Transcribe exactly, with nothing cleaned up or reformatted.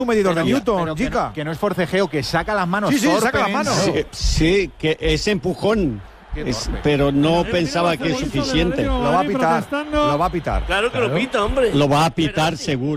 un medidor de Pero- Newton, pero que chica. no- Que no es forcejeo, que saca las manos. Sí, sí, saca torpes. las manos. Sí, sí, que es empujón. Qué Es- torpe. pero no Mira, mira, pensaba mira, que es Darío suficiente. Darío Lo va a ahí pitar. protestando. Lo va a pitar. Claro que lo pita, hombre. Lo va a pitar seguro.